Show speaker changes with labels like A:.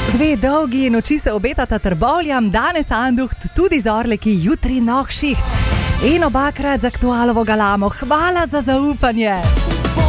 A: Dve dolgi noči se obetata Trbovljam, danes Anduht, tudi Zorleki, jutri Nohšiht. In obakrat z Aktualovo galamo. Hvala za zaupanje.